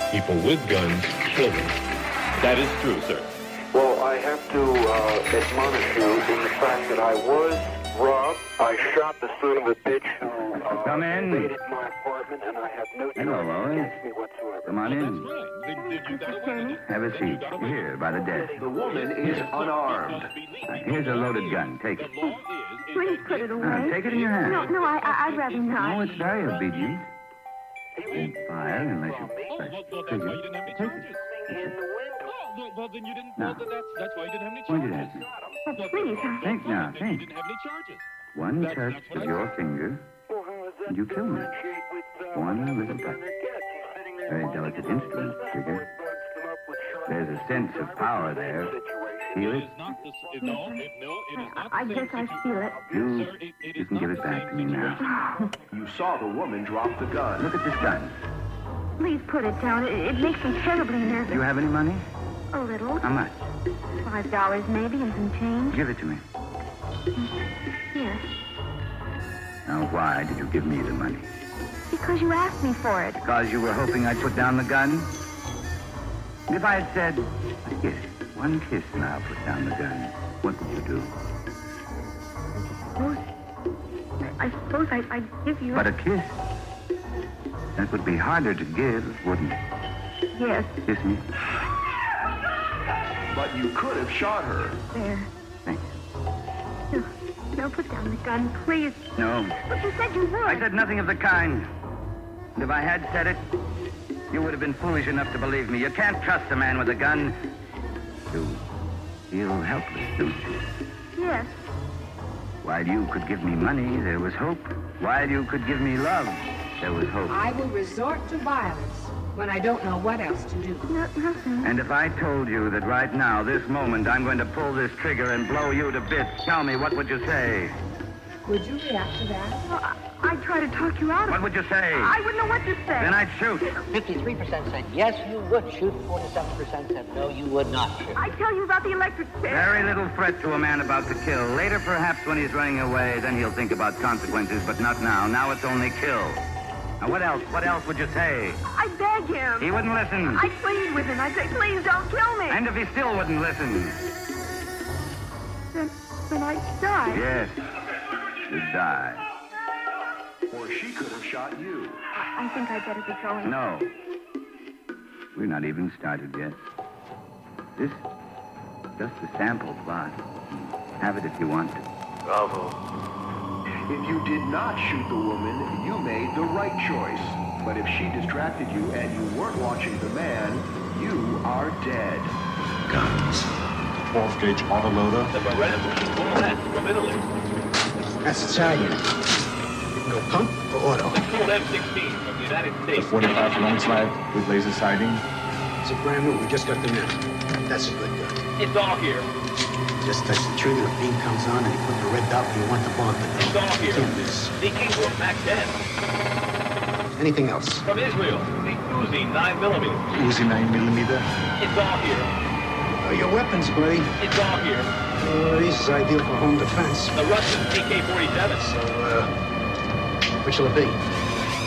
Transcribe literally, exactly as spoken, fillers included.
people with guns children. That is true, sir. Well, I have to uh, admonish you in the fact that I was robbed. I shot the son of a bitch who uh, Come in. invaded my apartment, and I have no Hello, charge Lois. against me whatsoever. Come on in. That's right. Then, then you got away. Have a seat. Here, by the desk. The woman is unarmed. Here's a loaded gun. Take it. The law is, is Please put it away. Uh, take it in your hand. No, no, I, I, I'd rather Oh, not. it's very obedient. Won't fire unless you Oh, press well, well, that's trigger. why you didn't have any Take charges. it. In the window. Oh, well, well, then you didn't. No. Well, then that's that's why you didn't have any Point it charges. at me. Oh, please. I- Think now, Then you think. didn't have any charges. One That's- touch that's what of I your said. finger, Well, how is that and you kill me. differentiate with, uh, One what little the touch. defendant gets? He's sitting there Very watching delicate the instrument, business Trigger. where bugs come up with sharp There's a sense of power there. Feel It it? is not the. s- it- No, it, no, it is not I the guess same I feel it. You, Sir, it, it you is can not give the it back same to me now. Oh, You saw the woman drop the gun. Look at this gun. please put it down. It, it makes me terribly nervous. Do you have any money? A little. How much? Five dollars maybe and some change. Give it to me. Here. Now, why did you give me the money? Because you asked me for it. Because you were hoping I'd put down the gun? And if I had said, a kiss, one kiss, and I'll put down the gun, what would you do? Suppose, I suppose I'd, I'd give you But a kiss? That would be harder to give, wouldn't it? Yes, Kiss me. But you could have shot her. there. Thanks. No, no, put down the gun, please. No. But you said you would. I said nothing of the kind. And if I had said it, you would have been foolish enough to believe me. You can't trust a man with a gun. You feel helpless, don't you? Yes. While you could give me money, there was hope. While you could give me love, there was hope. I will resort to violence when I don't know what else to do. No, nothing. And if I told you that right now, this moment, I'm going to pull this trigger and blow you to bits, tell me, what would you say? Would you react to that? Well, I, I'd try to talk you out of What it. would you say? I wouldn't know what to say. Then I'd shoot. fifty-three percent said yes, you would shoot. forty-seven percent said no, you would not shoot. I'd tell you about the electric chair. Very little threat to a man about to kill. Later, perhaps, when he's running away, then he'll think about consequences, but not now. Now it's only kill. Now, what else? What else would you say? I'd beg him. He wouldn't listen. I'd plead with him. I'd say, please don't kill me. And if he still wouldn't listen? Then, then I'd die. Yes, you'd die. Or she could have shot you. I, I think I'd better be going. No. We're not even started yet. This, just a sample plot. Have it if you want to. Bravo. If you did not shoot the woman, you made the right choice. But if she distracted you and you weren't watching the man, you are dead. Guns. twelve gauge autoloader. The Beretta full hat from Italy. That's Italian. Go pump or auto? The Colt M sixteen from the United The States. forty-five long slide with laser sighting. It's a brand new. We just got them in. That's a good gun. It's all here. Just touch the trigger, the beam comes on, and you put the red dot where you want the bullet to go. It's all here. Can't miss. The Ingram Mac ten. Anything else? From Israel, the Uzi nine millimeter. Uzi nine millimeter. It's all here. Oh, your weapons, buddy. It's all here. Uh, this is ideal for home defense. The Russian P K forty-seven. So, uh, which will it be?